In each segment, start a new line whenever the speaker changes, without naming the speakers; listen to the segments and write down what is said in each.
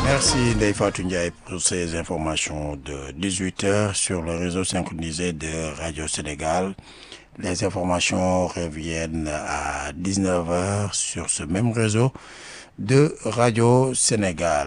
Merci Ndeye Fatou Ndiaye pour ces informations de 18h sur le réseau synchronisé de Radio Sénégal. Les informations reviennent à 19h sur ce même réseau de Radio Sénégal.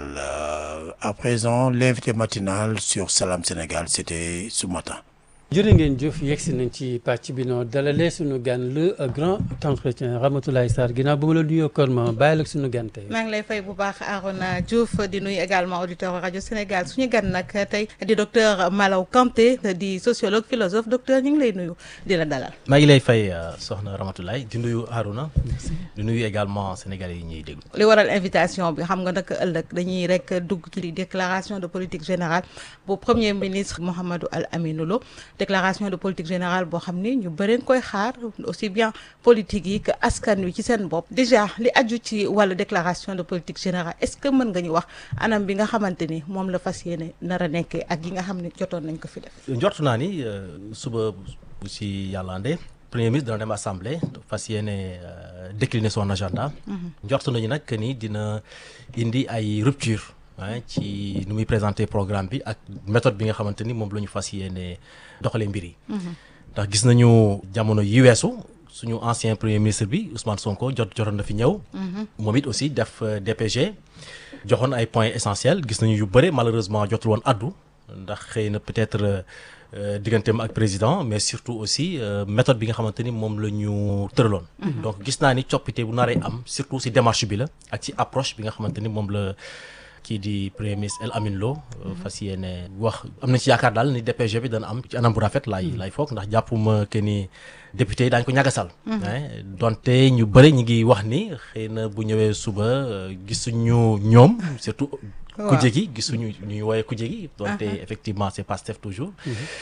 À présent, l'invité matinal sur Salam Sénégal, c'était ce matin.
jërë ngeen jëf yegsi nañ ci pàcc bi noo dalalee suñu gan le grand entretien Ramatoulaye Sarr ginnaaw ba ma la nuyoo kon ma bàyyi la suñu gan tey.
maa ngi lay fay bu baax Arona Diouf di nuyu également auditeur rajo Sénégal suñu gan nag tey di docteur Malaw Kanté di sociologue philosophe docteur ñu ngi lay nuyu di la dalal.
maa ngi lay fay soxna Ramatoulaye di nuyu Arona. di nuyu également sénégalais yi ñuy déglu.
li waral invitation bi xam nga nag ëllëg dañuy rek dugg ci déclaration de politique générale bu premier ministre Mouhamadou Al Aminou Lo. déclaration de politique générale boo xam ni ñu bëri koy xaar aussi bien politique yi que askan wi ci seen bopp déjà li aju ci wàllu déclaration de politique générale est-ce que mën nga ñu wax anam bi nga xamante ni moom la fas yéene nar a nekkee ak yi nga xam ne jotoon nañ ko fi def.
njortu naa ni suba bu si yàlla andee premier ministre dana dem assemblée fas yéene décliner son agenda. njortu nañu nag que ni dina indi ay rupture. ci nu muy présenter programme bi ak méthode bi nga xamante ni moom la ñu fas yéene doxalee mbir yi. ndax gis nañu jamono yi weesu suñu ancien premier ministre bi Ousmane Sonko jotoon na fi ñëw. moom it aussi def DPG joxoon ay points essentiels gis nañu yu bëre malheureusement jotul woon addu ndax xëy na peut-être digganteem ak président mais surtout aussi méthode bi nga xamante ni moom la ñu tëraloon. donc gis naa ni coppite bu naree am surtout si démarche bi la ak ci approche bi nga xamante ni moom la. kii di premier ministre El Amin Lo fas yéene wax am nañ ci yaakaar daal ni DPG bi dana am ci anam bu rafet lay foog ndax jàppuma que ni député yi daañu ko ñagasal. donte ñu bëri ñu ngi wax ni xëy na bu ñëwee suba gisuñu ñoom surtout. kuje gi gisuñu ñuy woowee kuje gi. donte effectivement c'est Pastef toujours.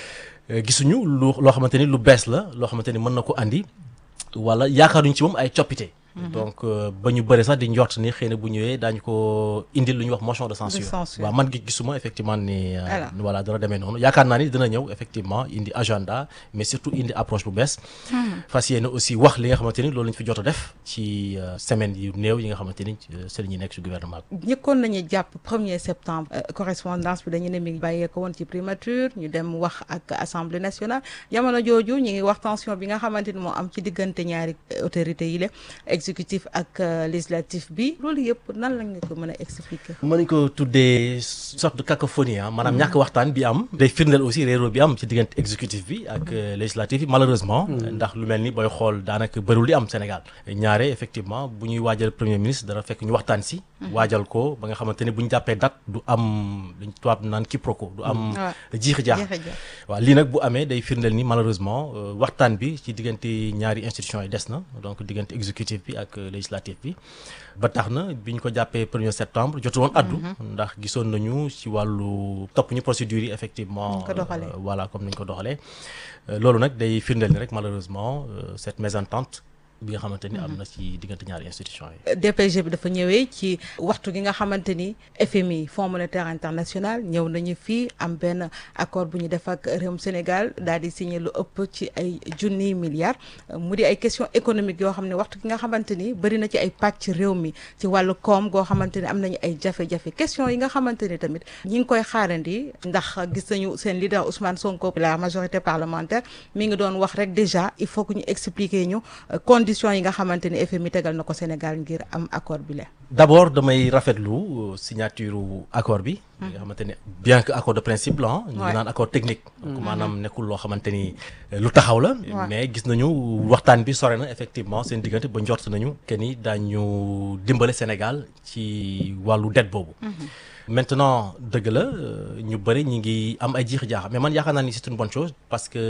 gisuñu loo xamante ni lu bees la loo xamante ni mën na ko andi wala yaakaaruñ ci moom ay coppite. donc ba ñu bëri sax di njort ni xëy na bu ñëwee daañu ko indil lu ñuy wax motion de censure waaw man gisuma effectivement ni voilà dana demee noonu yaakaar naa ni dina ñëw effectivement indi agenda mais surtout indi approche bu bees fas yéene aussi wax li nga xamante ni loolu lañu fi jot a def ci semaine yu néew yi nga xamante ni c'est ñu nekk ci gouvernement bi
njëkkoon nañu jàpp 1er septembre correspondance bi dañu ne mi ngi bàyyee ko woon ci primature ñu dem wax ak assemblée nationale jamono jooju ñu ngi wax tension bi nga xamante ni moo am ci diggante ñaari autorités yi la exécutif ak législatif bi loolu yëpp nan lañ ko mën a expliquer.
mën nañu ko tuddee sorte de cacophonie maanaam ñàkk waxtaan bi am. day firndeel aussi réeroo bi am ci diggante exécutif bi ak législatif bi malheureusement. ndax lu mel ni booy xool daanaka bëriwul di am Sénégal. ñaare effectivement bu ñuy waajal premier ministre dara fekk ñu waxtaan si. waajal ko ba nga xamante ne bu ñu jàppee date du am dañ tubaab naan quiproquo du am. jiixi jaax waaw lii nag bu amee day firndeel ni malheureusement waxtaan bi ci diggante ñaari institutions yi des na donc diggante exécutif bi ak législatif bi ba tax na bi ñu ko jàppee 1er septembre jotu woon addu ndax gisoon nañu ci wàllu topp ñu procédures yi effectivement voilà comme nañ ko doxalee loolu nag day firndeel ni rek malheureusement cette mésentente bi nga xamante ni am na ci diggante ñaari institutions yi.
DPG bi dafa ñëwee ci waxtu gi nga xamante ni FMI Fonds monétaire international ñëw nañu fii am benn accord bu ñu def ak réewum Sénégal daal di signé lu ëpp ci ay junniy milliards mu di ay questions économiques yoo xam ne waxtu gi nga xamante ni bëri na ci ay pàcc réew mi ci wàllu koom goo xamante ni am nañu ay jafe-jafe questions yi nga xamante ni tamit ñi ngi koy xaarandi ndax gis nañu seen leader Ousmane Sonko la majorité parlementaire mi ngi doon wax rek déjà il faut que ñu expliquer ñu conditions yi nga xamante ni FMI tegal na ko Sénégal ngir am accord bi la.
d'abord damay rafetlu signature accord bi. nga xamante ni bien que accord de principe la ñu ngi naan accord technique. donc maanaam nekkul loo xamante ni lu taxaw la. mais gis nañu waxtaan bi sore na effectivement seen diggante ba njort nañu que ni daañu dimbale Sénégal ci wàllu dette boobu. maintenant dëgg la ñu bëri ñi ngi am ay jiix jaaxa mais man yaakaar naa ni c'est une bonne chose parce que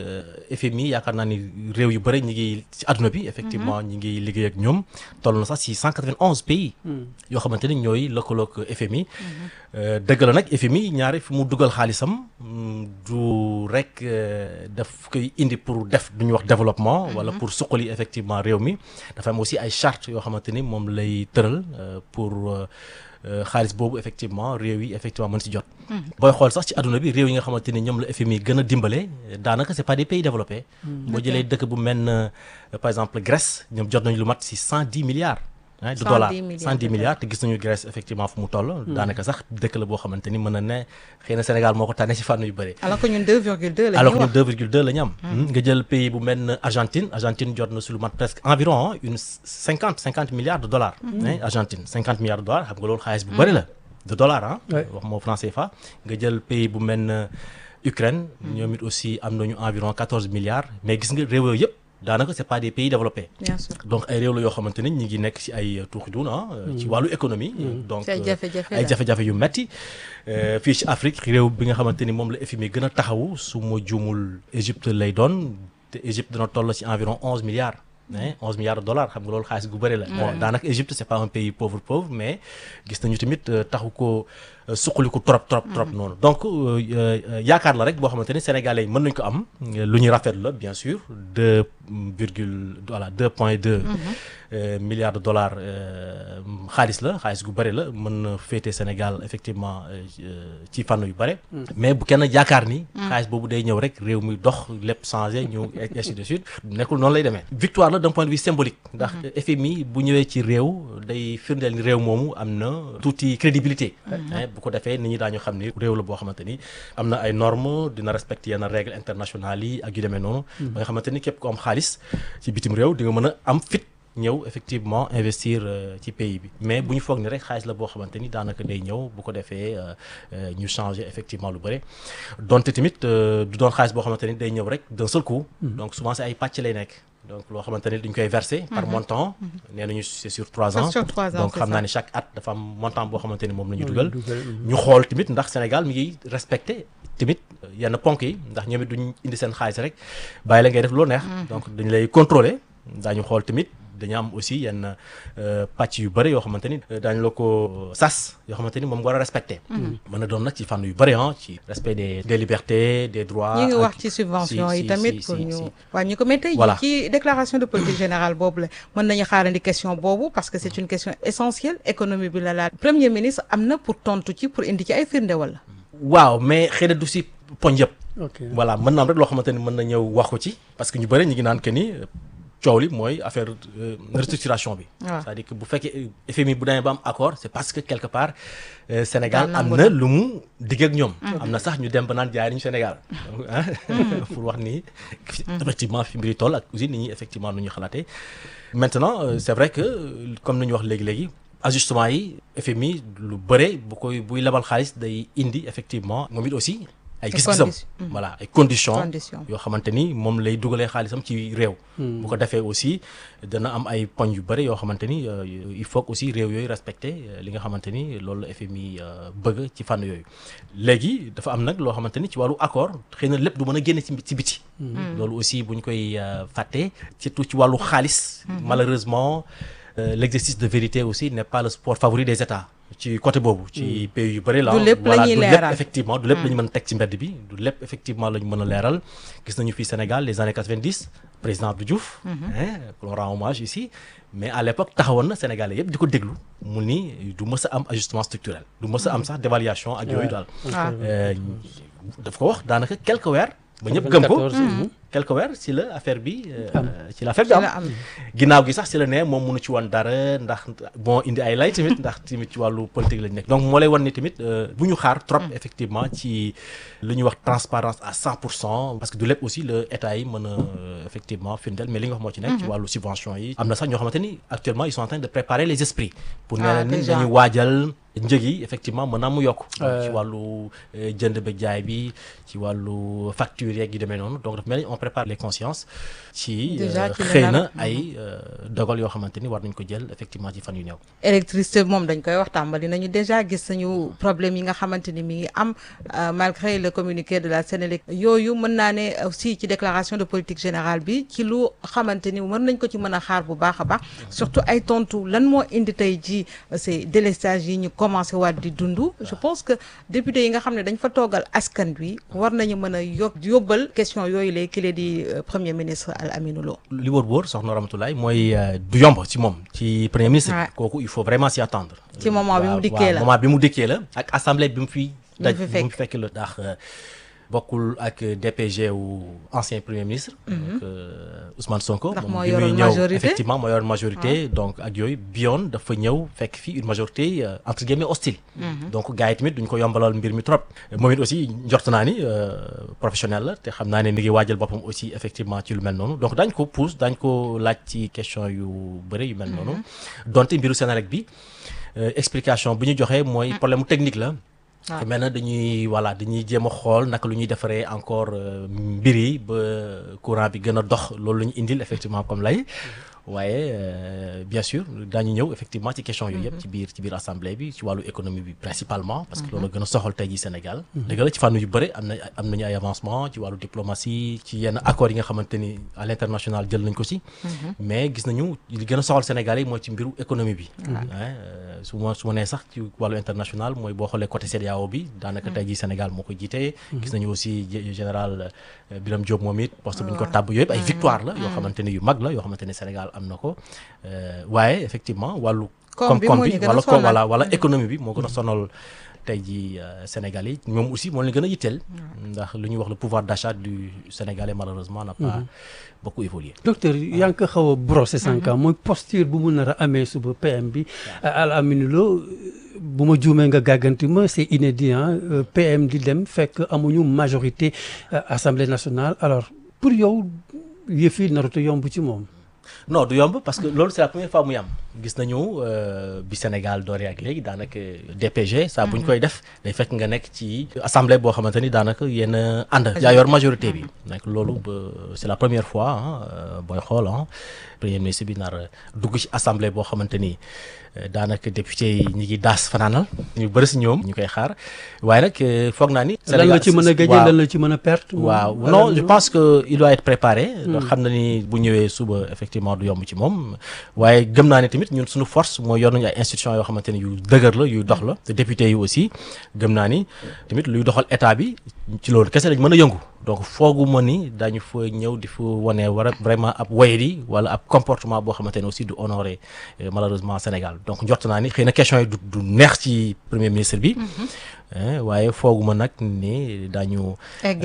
FMI yaakaar naa ni réew yu bëri ñi ngi ci àdduna bi effectivement ñi ngi liggéey ak ñoom toll na sax ci 191 pays yoo xamante ni ñooy lëkkaloog FMI dëgg la nag FMI ñaari fi mu dugal xaalisam du rek daf koy indi pour def du ñuy wax développement wala pour suqali effectivement réew mi dafa am aussi ay chartes yoo xamante ni moom lay tëral pour xaalis boobu effectivement réew yi effectivement mën si jot. booy xool sax ci àdduna bi réew yi nga xamante ni ñoom la FMI gën a dimbale daanaka c'est pas des pays développés. boo jëlee dëkk bu mel par exemple Grèce ñoom jot nañu lu mat si 110 milliards. de dollars
110
milliards te gis nañu Grèce effectivement fu mu toll. daanaka sax dëkk la boo xamante ni mën na ne xëy na Sénégal moo ko tànnee ci fànn yu bëri.
alors que ñun 2,2 la
alors
ñuy
que
wax
ñun 2,2 la ñu am. nga jël pays bu mel ne Argentine jot na su lu mat presque environ une 50 milliards de dollars. Argentine 50 milliards de dollars xam nga loolu xaalis bu bëri la de dollars wax moo franc CFA. nga jël pays bu mel ne Ukraine ñoom it aussi am nañu environ 14 milliards mais gis nga réew yooyu yëpp. daanaka c'est pas des pays développés.
bien sûr
donc ay réew la yoo xamante ni ñu ngi nekk ci ay tuuxi duuna ci wàllu économie. donc
ay
jafe-jafe yu metti fii ci Afrique réew bi nga xamante ni moom la FMI gën a taxawu su ma juumul Égypte lay doon te Égypte dana toll ci environ 11 milliards. 11 milliards de dollars xam nga loolu xaalis gu bëri la. bon daanaka Égypte c'est pas un pays pauvre mais gis nañu tamit taxu ko suqaliku trop noonu donc yaakaar la rek boo xamante ni sénégalais yi mën nañu ko am lu ñuy rafetlu la bien sûr 2,2 milliards de dollars xaalis gu bëri la mën na féete Sénégal effectivement ci fànn yu bëri. mais bu kenn yaakaar ni. xaalis boobu day ñëw rek réew mi dox lépp changé ñëw ainsi de suite nekkul noonu lay demee. victoire la d'un point de vue symbolique. ndax FMI bu ñëwee ci réew day firndeel ni réew moomu am na tuuti crédibilité. bu ko defee nit ñi daañu xam ni réew la boo xamante ni am na ay normes dina respecter yenn règles internationales yi ak yu demee noonu. ba nga xamante ni képp ku am xaalis ci bitim réew di nga mën a am fit. ñëw effectivement investir ci pays bi mais bu ñu foog ni rek xaalis la boo xamante ni daanaka day ñëw bu ko defee ñu changer effectivement lu bëri donte tamit du doon xaalis boo xamante ni day ñëw rek d'un seul coup. donc souvent c'est ay pàcc lay nekk. donc loo xamante ni dañ koy verser par montant. nee nañu c'est sur 3 ans. donc xam naa ne chaque at dafa am montant boo xamante ni moom la ñu dugal. ñu xool tamit ndax Sénégal mi ngi respecté tamit yenn ponk yi ndax ñoom it duñ indi seen xaalis rek bàyyi la ngay def loo neex. donc dañ lay contrôler daañu xool tamit. dañu am aussi yenn pàcc yu bëri yoo xamante ni daañu la ko sas yoo xamante ni moom nga war a respecté. mën na doon nag ci fànn yu bëri ci respect des libertés des droits.
ñu ngi wax ci subvention yi tamit pour ñu wàññi ko mais tey jii ci déclaration de politique générale boobu la mën nañu xaarandi question boobu parce que c'est une question essentielle économie bi la laal premier ministre am na pour tontu ci pour indi ci ay firnde wala.
waaw mais xëy na du si poñ yëpp. voilà mën na am rek loo xamante ni mën na ñëw wax ko ci parce que ñu bëri ñu ngi naan que ni. coow li mooy affaire restructuration bi. c'est-à-dire que bu fekkee FMI bu demee ba am accord c'est parce que quelque part Sénégal am na lu mu digg ak ñoom. am na sax ñu dem ba naan jaay nañu Sénégal. pour wax ni effectivement fi mbiri toll ak aussi nit ñi effectivement nu ñuy xalaatee. maintenant c'est vrai que comme ni ñu wax léegi ajustement yi FMI lu bëre buy lebal xaalis day indi effectivement moom it aussi. ay gis-gisam voilà ay conditions yoo xamante ni moom lay dugalee xaalisam ci réew. bu ko defee aussi dana am ay poñ yu bëri yoo xamante ni il faut aussi réew yooyu respecter li nga xamante ni loolu la FMI bëgg ci fànn yooyu. léegi dafa am nag loo xamante ni ci wàllu accord xëy na lépp du mën a génne ci biti. loolu aussi bu ñu koy fàtte surtout ci wàllu xaalis. malheureusement l'exercice de vérité aussi n'est pas le sport favori des États. ci côté boobu ci pays yu bëri la
du lépp la ñuy leeral
effectivement du lépp la ñu mën a teg ci mbedd bi du lépp effectivement la ñu mën a leeral gis nañu fii Sénégal les années 90 président Abdou Diouf qu'on rend hommage ici mais à l'époque taxawoon na Sénégalais yëpp di ko déglu mu ni du mës a am ajustement structurel du mës a am sax dévaluation ak yooyu daal daf ko wax daanaka quelques weer ba ñëpp gëm ko quelques weer ci la affaire bi am ginnaaw gi sax ci la ne moom mënu ci woon dara ndax bon indi ay lay tamit ndax tamit ci wàllu politique lañ nekk donc moo lay wan ni tamit bu ñu xaar trop effectivement ci li ñuy wax transparence à 100% parce que du lépp aussi le état yi mën a effectivement firndeel mais li nga wax moo ci nekk ci wàllu subvention yi am na sax ñoo xamante ni actuellement ils sont en train de préparer les esprits pour nee na ni dañuy waajal njëg yi effectivement mën naa mu yokk ci wàllu jënd ba jaay bi ci wàllu facture yeeg yi demee noonu donc dafa mel ni on prépare les consciences ci xëy na ay dogal yoo xamante ni war nañ ko jël effectivement ci fan yu néew.
électricité moom dañ koy wax tàmbali nañu déjà gis nañu problème yi nga xamante ni mi ngi am malgré le communiqué de la Sénélec yooyu mën naa ne aussi ci déclaration de politique générale bi ci lu xamante ni mën nañ ko ci mën a xaar bu baax a baax surtout ay tontu lan moo indi tey ji ces délestages yi ñu commencé waat di dund je pense que député yi nga xam ne dañ fa toogal askan wi war nañu mën a yóbbal question yooyu léegi ki lee di premier ministre Al Aminou Lo.
li wóor soxna Ramatoulaye mooy du yomb ci moom ci premier ministre kooku il faut vraiment s'y attendre
ci moment bi mu dikkee la
moment bi mu dikkee la ak assemblée bi mu fi daj bi mu fekk la ndax bokkul ak DPG wu ancien premier ministre. donc Ousmane Sonko.
ndax
moom
moo
bi muy
yoroon
ñëw
majorité.
effectivement moo yoroon majorité. donc ak yooyu biyoon dafa ñëw fekk fii une majorité entre guillemets hostile. donc gars yi tamit duñ ko yombalal mbir mi trop. moom it aussi njort naa ni professionnel la te xam naa ne mi ngi waajal boppam aussi effectivement ci lu mel noonu donc daañ ko pousse daañ ko laaj ci question yu bëri yu mel noonu. donte mbiru Senelec bi explication bu ñu joxee mooy problème mu technique la. te mel na dañuy jéem a xool naka lu ñuy defaree encore mbir yi ba courant bi gën a dox loolu la ñu indil effectivement comme lay waaye bien sûr daañu ñëw effectivement ci question yooyu yëpp ci biir assemblée bi ci wàllu économie bi principalement parce que loolu gën a soxal tey ji Sénégal dëgg la ci fànn yu bëri am nañu ay avancement ci wàllu diplomatie ci yenn accords yi nga xamante ni à l'international jël nañ ko si mais gis nañu li gën a soxal Sénégal yi mooy ci mbiru économie bi su ma nee sax ci wàllu international mooy boo xoolee côté CEDEAO bi daanaka tey ji Sénégal moo ko jiitee gis nañu aussi général Birame Diop moom it poste bu ñu ko tàbb yooyu ay victoire la yoo xamante ni yu mag la yoo xamante ni Sénégal am na ko waaye effectivement wàllu koom-koom bi wala économie bi moo gën a sonal tey ji Sénégal yi moom aussi moo leen gën a yitteel ndax lu ñuy wax le pouvoir d'achat du Sénégalais malheureusement n'a pas beaucoup évolué.
docteur yaa ngi ko xaw a brosser sànq mooy posture bu mu nar a amee suba PM bi Alamine Lo bu ma juumee nga gàgganti ma c'est inédit PM di dem fekk amuñu majorité Assemblée nationale alors pour yow yëf yi narut a yomb ci moom.
non du yomb parce que loolu c'est la première fois muy am gis nañu bi Sénégal dooree ak léegi daanaka DPG saa bu ñu koy def day fekk nga nekk ci assemblée boo xamante ni daanaka yéen ànd yaa yor majorité bi donc loolu c'est la première fois booy xool premier ministre bi nar dugg ci assemblée boo xamante ni daanaka député yi ñi ngi daas fanaanal ñu bëri si ñoom ñu koy xaar waaye nag foog naa ni.
lan la ci mën a gagner lan la ci mën a perte.
waaw non je pense que il doit être préparé. xam na ni bu ñëwee suba effectivement du yomb ci moom waaye gëm naa ne tamit ñun suñu force mooy yor nañu ay institutions yoo xamante ni yu dëgër la yuy dox la te député yi aussi gëm naa ni tamit luy doxal état bi ci loolu kese lañ mën a yëngu. donc fooguma ni dañu fa ñëw di fa wane vraiment ab wayri wala ab comportement boo xamante ne aussi du honorer malheureusement Sénégal donc njort naa ni xëy na question yi du neex ci premier ministre bi waaye fooguma nag ni daañu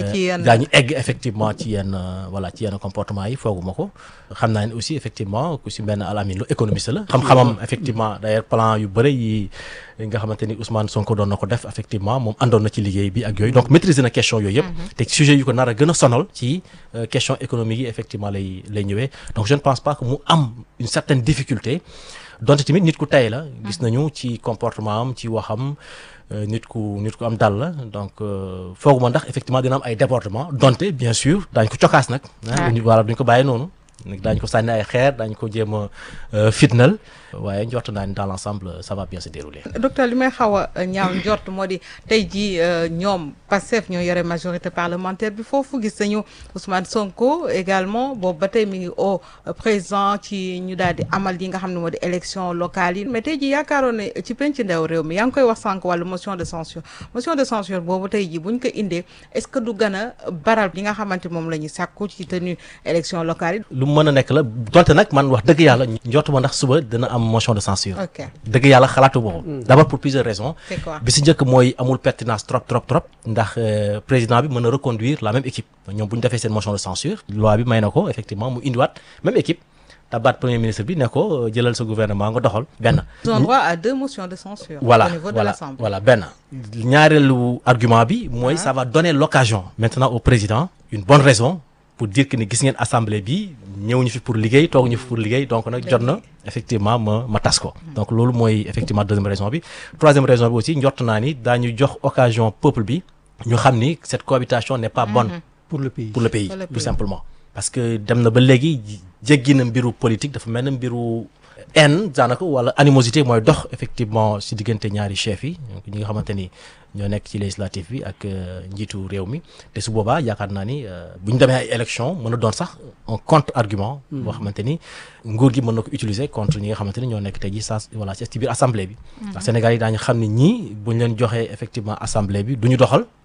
egg effectivement ci yenn comportement yi fooguma ko xam naa ni aussi effectivement ku si benn Alamine Lo économiste la xam-xamam effectivement d'ailleurs plan yu bëri yi nga xamante ni Ousmane Sonko doon na ko def effectivement moom àndoon na ci liggéey bi ak yooyu donc maîtriser na question yooyu yëpp te sujet yu ko nar a gën a sonal ci question économique yi effectivement lay ñëwee donc je ne pense pas que mu am une certaine difficulté donte tamit nit ku tey la gis nañu ci comportement am ci waxam nit ku am dal la donc fooguma ndax effectivement dina am ay débordement donte bien sûr daañu ko cokaas nag voilà duñ ko bàyyi noonu daañu ko sànni ay xeer daañu ko jéem a fitnal waaye njort naa ni dans l'ensemble ça va bien se dérouler.
docteur li may xaw a ñaaw njort moo di tey jii ñoom Pastef ñoo yore majorité parlementaire bi foofu gis nañu Ousmane Sonko également boobu ba tey mi ngi au président ci ñu daal di amal yi nga xam ne moo di élection locale yi mais tey jii yaakaaroon ne ci penc ndaw réew mi yaa ngi koy wax sànq wàllu motion de censure boobu tey jii buñ ko indee est-ce que du gën a baral li nga xamante moom la ñuy sàkku ci tenue élection locale yi.
lu mën a nekk la donte nag man wax dëgg yàlla njortuma ndax suba dina am motion de censure. dëgg yàlla xalaatu boobu. d'abord pour plusieurs raisons. bi si njëkk mooy amul pertinence trop ndax président bi mën a reconduire la même équipe ñoom bu ñu defee seen motion de censure loi bi may na ko effectivement mu indiwaat même équipe tabaat premier ministre bi ne ko jëlal sa gouvernement nga doxal benn.
ils ont droit à 2 motions de censure. au niveau de l'Assemblée.
voilà benn ñaareelu argument bi mooy ça va donner l'occasion maintenant au président une bonne raison pour dire que ni gis ngeen assemblée bi ñëwuñu fi pour liggéey tooguñu fi pour liggéey donc nag jot na effectivement ma tas ko donc loolu mooy effectivement deuxième raison bi troisième raison bi aussi njort naa ni daañu jox occasion peuple bi ñu xam ni cette cohabitation n'est pas bonne
pour le pays
tout simplement parce que dem na ba léegi jéggi na mbiru politique dafa mel na mbiru haine daanaka wala animosité mooy dox effectivement si diggante ñaari chefs yi donc ñi nga xamante ni ñoo nekk ci législatif bi ak njiitu réew mi te su boobaa yaakaar naa ni bu ñu demee ay élection mën a doon sax un contre argument boo xamante ni nguur gi mën na ko utiliser contre ñi nga xamante ni ñoo nekk tey ji sa voilà ci biir assemblée bi ndax Sénégal yi daañu xam ne ñii bu ñu leen joxee effectivement assemblée bi du ñu doxal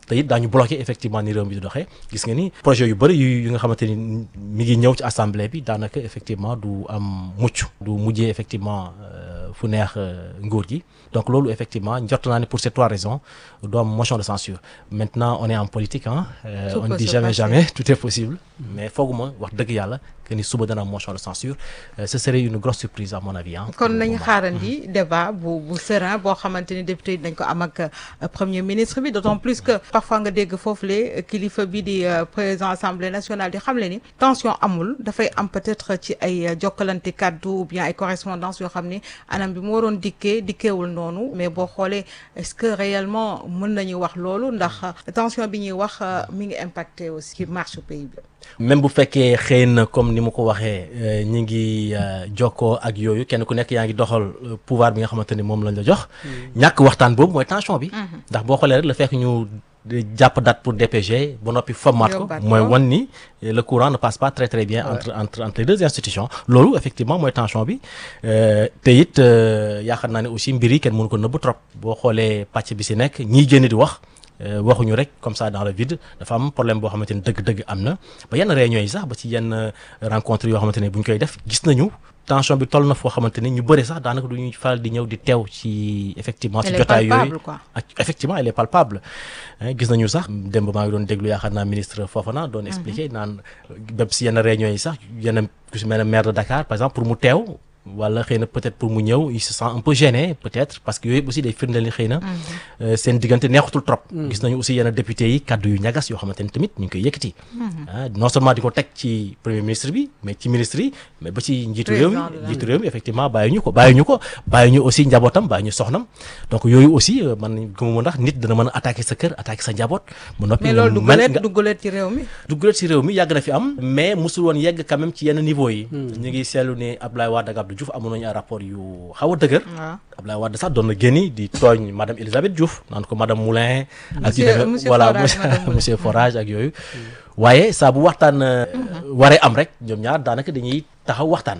te it daañu bloqué effectivement ni réew mi di doxee gis nga ni projet yu bëri yu nga xamante ni mi ngi ñëw ci assemblée bi daanaka effectivement du am mucc du mujjee effectivement fu neex nguur gi donc loolu effectivement njort naa ne pour ces 3 raisons du am motion de censure maintenant on est en politique on ne dit jamais tout est possible mais fooguma wax dëgg yàlla que ni suba dana am motion de censure ce serait une grosse surprise à mon avis
kon nañu xaarandi débat bu serein boo xamante ni député yi dañ ko am ak premier ministre bi d'autant plus que parfois nga dégg foofu le kilifa bi di président assemblée nationale di xam le ni tension amul dafay am peut-être ci ay jokkalante kaddu ou bien ay correspondance yoo xam ni anam bi mu waroon dikkeewul noonu mais boo xoolee est-ce que réellement mën nañu wax loolu ndax tension bi ñuy wax mi ngi impacté aussi ci marche pays bi.
même bu fekkee xëy na comme ni mu ko waxee ñi ngi jokkoo ak yooyu kenn ku nekk yaa ngi doxal pouvoir bi nga xamante ni moom lañ la jox ñàkk waxtaan boobu mooy tension bi ndax boo xoolee rek la fekk ñu jàpp date pour DPG ba noppi format ko mooy wan ni le courant ne passe pas très très bien entre les deux institutions loolu effectivement mooy tension bi te it yaakaar naa ne aussi mbir yi kenn mënu ko nëbb trop boo xoolee pàcc bi si nekk ñiy génn di wax waxuñu rek comme ça dans le vide dafa am problème boo xamante ni dëgg-dëgg am na ba yenn réunions yi sax ba ci yenn rencontre yoo xamante ne bu ñu koy def gis nañu tension bi toll na foo xamante ni ñu bëri sax daanaka du ñuy faral di ñëw di teew ci effectivement ci jotaay yooyu ak effectivement elle est palpable gis nañu sax démb maa ngi doon déglu yaakaar naa ministre Fofana doon expliquer naan bépp si yenn réunions yi sax yenn ku si mel ne maire de Dakar par exemple pour mu teew wala xëy na peut-être pour mu ñëw il se sent un peu gêné peut-être parce que yooyu aussi day firndeel ni xëy na seen diggante neexutul trop gis nañu aussi yenn député yi kaddu yu ñagas yoo xamante ni tamit ñu ngi koy yëkkati non seulement di ko teg ci premier ministre bi mais ci ministre yi mais ba ci njiitu réew mi effectivement bàyyi ñu aussi njabootam bàyyi ñu soxnam donc yooyu aussi man gëmuma ndax nit dana mën a attaquer sa kër attaquer sa njaboot mu noppi
mais loolu dugguleet ci réew mi
yàgg na fi am mais musul woon yegg quand même ci yenn niveau yi ñu ngi seetlu ne Abdoulaye Wade ak Abdou Diouf amoon nañu ay rapport yu xaw a dëgër Abdoulaye Wade sax doon na génni di tooñ madame Elisabeth Diouf naan ko madame Moulin ak voilà monsieur Forage ak yooyu waaye saa bu waxtaan waree am rek ñoom ñaar daanaka dañuy taxaw waxtaan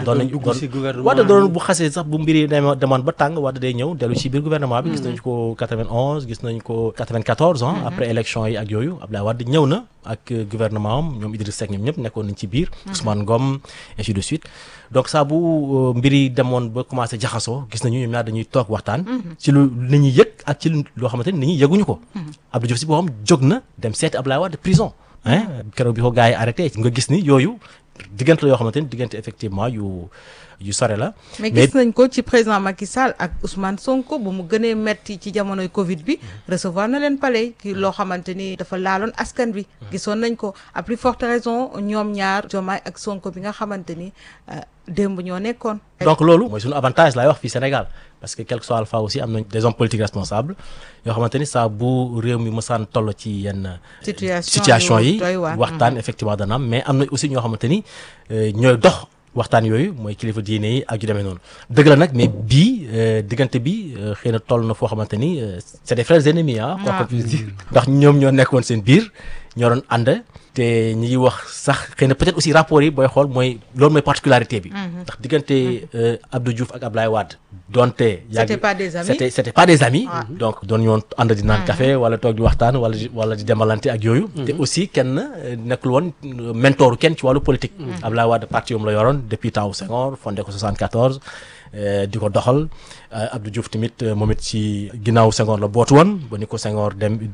doon bu xasee sax bu mbiri demoon ba tàng Wade day ñëw dellu ci biir gouvernement bi gis nañu ko 91 gis nañu ko 94 après élection yi ak yooyu Abdoulaye Wade ñëw na ak gouvernement am ñoom Idriss Seck ñoom ñëpp nekkoon nañ ci biir Ousmane Ngom ainsi de suite donc saa bu mbiri demoon ba commencé jaxasoo gis nañu ñoom ñaar dañuy toog waxtaan ci lu nit ñi yëg ak ci loo xamante ni nit ñi yëguñu ko Abdou Diouf si boppam jóg na dem seeti Abdoulaye Wade prison keroog bi ko gars yi arrêté nga gis ni yooyu diggante la yoo xamante ni diggante effectivement yu sore la.
mais gis nañ ko ci président Macky Sall ak Ousmane Sonko bu mu gënee metti ci jamonoy Covid bi recevoir na leen palais ki loo xamante ni dafa laaloon askan bi gisoon nañ ko à plus forte raison ñoom ñaar Diomaye ak Sonko bi nga xamante ni démb ñoo nekkoon.
donc loolu mooy suñu avantage laay wax fii Sénégal parce que quel que soit alpha aussi am nañ des hommes politiques responsables yoo xamante ni saa bu réew mi mësaan toll ci yenn situation yi waxtaan effectivement dana am mais am na aussi ñoo xamante ni ñooy dox waxtaan yooyu mooy kilifa diine yi ak yu demee noonu dëgg la nag mais bii diggante bi xëy na toll na foo xamante ni c'est des frères ennemis quoi qu'on puisse dire ndax ñoom ñoo nekkoon seen biir ñoo doon ànd te ñi ngi wax sax xëy na peut-être aussi rapport yi booy xool mooy loolu mooy particularité bi ndax diggante Abdou Diouf ak Abdoulaye Wade donte
c'était
pas des amis donc doon ñoon ànd di naan café wala toog di waxtaan wala di demalante ak yooyu te aussi kenn nekkul woon mentoru kenn ci wàllu politique Abdoulaye Wade parti yom la yoroon depuis temps Senghor fondé ko 74 di ko doxal Abdou Diouf tamit moom it ci ginnaaw Senghor la bootu woon ba ni ko Senghor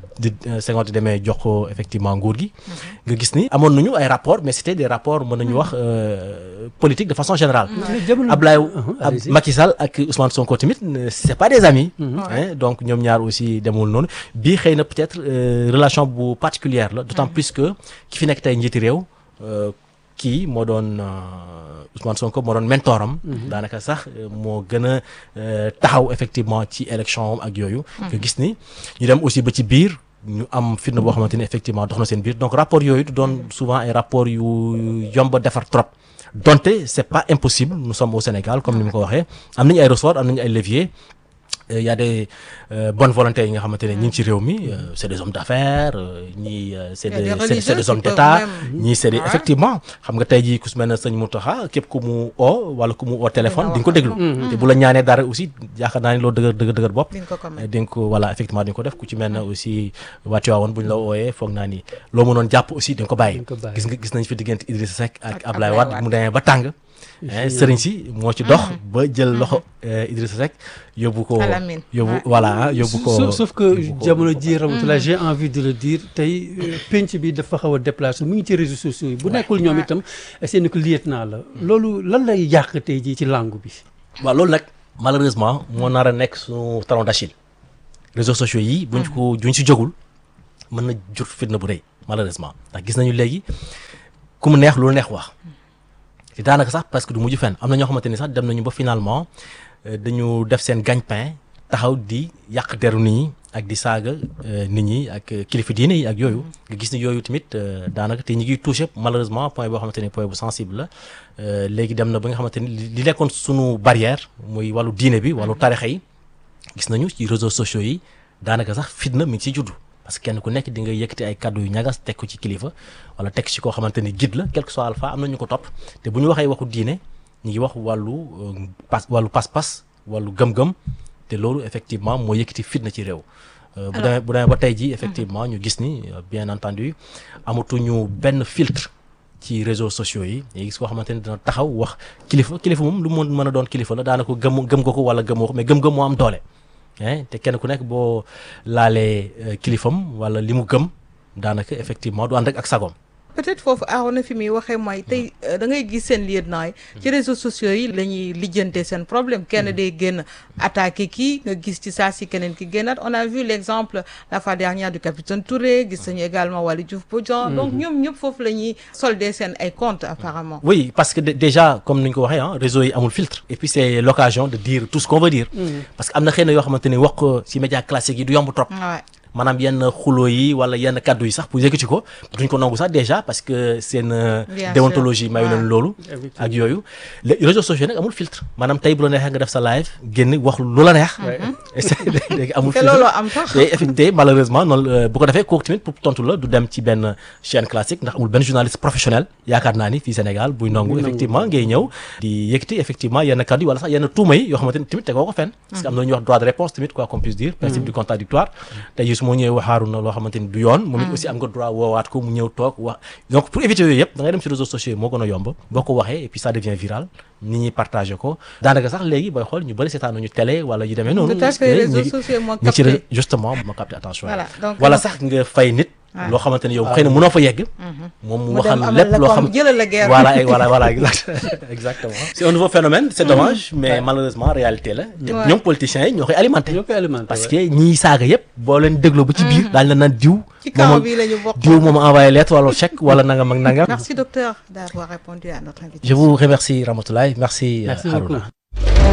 di demee jox ko effectivement nguur gi nga gis ni amoon nañu ay rapports mais c'était des rapports mën nañu wax politique de façon générale Abdoulaye Macky Sall ak Ousmane Sonko tamit c'est pas des amis donc ñoom ñaar aussi demul noonu bii xëy na peut-être relation bu particulière la d'autant plus que ki fi nekk tey njiiti réew kii moo doon Ousmane Sonko moo doon mentoram daanaka sax moo gën a taxaw effectivement ci élection ak yooyu nga gis ni ñu dem aussi ba ci biir ñu am fitna boo xamante ni effectivement dox na seen biir donc rapport yooyu du doon souvent ay rapport yu yomb a defar trop donte c'est pas impossible nous sommes au Sénégal comme ni mu ko waxee am nañu ay ressorts am nañu ay leviers y a des bonnes volontés yi nga xamante ne ñi ngi ci réew mi c'est des hommes d'affaires ñii c'est des hommes d'État ñii c'est des effectivement xam nga tey jii ku su mel ne sëñ Mountakha képp ku mu oo wala ku mu oo téléphone di nga ko déglu te bu la ñaanee dara aussi yaakaar naa ne loolu dëgër bopp di nga ko voilà effectivement di nga ko def ku ci mel ne aussi waa Tivaouane bu ñu la ooyee foog naa ni loo mënoon jàpp aussi di nga ko bàyyi gis nañ fi diggante Idrissa Seck ak Ablaye Wade mu demee ba tàng sëriñ si moo ci dox ba jël loxo Idrissa Seck yóbbu ko voilà yóbbu ko
sauf que jamono ji Ramatoulaye j'ai envie de le dire tey penc bi dafa xaw a déplacé mu ngi ci réseaux sociaux yi bu nekkul ñoom itam seen ko lieutenant la loolu lan lay yàq tey jii ci langue bi
waaw loolu nag malheureusement moo nar a nekk suñu talon d'Achille réseaux sociaux yi buñ si jógul mën na jur fitna bu rëy malheureusement ndax gis nañu léegi ku mu neex lu neex wax te daanaka sax parce que du mujj fenn am na ñoo xamante ni sax dem nañu ba finalement dañu def seen gagne-pain taxaw di yàq deru nit ñi ak di saaga nit ñi ak kilifa diine yi ak yooyu nga gis ni yooyu tamit daanaka te ñi ngi touché malheureusement point boo xamante ni point bu sensible la léegi dem na ba nga xamante ni li nekkoon sunu barrière muy wàllu diine bi wàllu tarixa yi gis nañu ci réseaux sociaux yi daanaka sax fitna mi ngi ciy juddu parce que kenn ku nekk di nga yëkkati ay kàddu yu ñagas teg ko ci kilifa wala teg ci koo xamante ni guide la quel que soit alpha am na ñu ko topp te bu ñu waxee waxu diine ñu ngi wax wàllu pas-pas wàllu gëm-gëm te loolu effectivement moo yëkkati fitna ci réew. bu demee ba tey ji effectivement ñu gis ni bien entendu amatuñu benn filtre ci réseaux sociaux yi nga gis koo xamante ni dina taxaw wax kilifa moom lu mu mën a doon kilifa la daanaka gëm ko wala gëmoo ko mais gëm-gëm moo am doole. te kenn ku nekk boo laalee kilifam wala li mu gëm daanaka effectivement du ànd ak sagoom
peut-être foofu Arona fi muy waxee mooy tey da ngay gis seen lieutenant yi ci réseaux sociaux yi la ñuy lijjante seen problème kenn day génn attaqué kii nga gis ci saa si keneen ki génnaat on a vu l'exemple la fois dernière du capitaine Touré gis nañu également Waly Diouf Bodian donc ñoom ñëpp foofu la ñuy solder seen ay comptes apparemment
oui parce que déjà comme ni ñu ko waxee réseau yi amul filtre et puis c'est l'occasion de dire tout ce qu'on veut dire parce que am na xëy na yoo xamante ni wax ko ci médias classiques yi du yomb trop maanaam yenn xuloo yi wala yenn kaddu yi sax pour yëkkati ko duñ ko nangu sax déjà parce que seen déontologie mayu leen loolu ak yooyu les réseaux sociaux nag amul filtre maanaam tey bu la neexee nga def sa live génn wax lu la neex léegi amul filtre
te looloo am sax
te effectivement malheureusement noonu bu ko defee kooku tamit pour tontu la du dem ci benn chaîne classique ndax amul benn journaliste professionnel yaakaar naa ni fii Sénégal buy nangu effectivement ngay ñëw di yëkkati effectivement yenn kaddu yi wala sax yenn tuuma yi yoo xamante ni tamit tegoo ko fenn parce que am na ñuy wax droit de réponse tamit quoi qu'on puisse dire principe du contradictoire moo ñëwee waxaaru na loo xamante ni du yoon moom it aussi am nga droit woowaat ko mu ñëw toog wax donc pour éviter yooyu yëpp da ngay dem ci réseaux sociaux yi moo gën a yomb boo ko waxee et puis ça devient viral nit ñi partagé ko daanaka sax léegi booy xool ñu bëri seetaan nañu télé wala yu demee noonu justement moo capté attention wala sax nga fay nit loo xamante ni yow xëy na mënoo fa yegg moom mu waxal lépp loo xam voilà exactement c'est un nouveau phénomène c'est dommage mais malheureusement réalité la ñoom politiciens yi ñoo koy alimenté parce que ñiy saaga yëpp boo leen dégloo ba ci biir daañu la naan diw moom envoyé lettre wala chèque wala nangam ak nangam.
Merci docteur d'avoir répondu à notre invitation.
Je vous remercie Ramatoulaye, merci Harouna.